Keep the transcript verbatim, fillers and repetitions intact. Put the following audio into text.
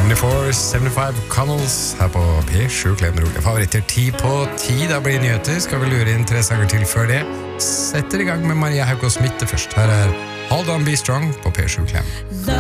seventy-four seventy-five Connells her på P sju Klemmer Ole. Favoritter ti på ti, da blir nyheter. Skal vi lure inn tre sanger til før det? Setter i gang med Maria Haukås Mitte først. Her er Hold On Be Strong på P sju Klemmer.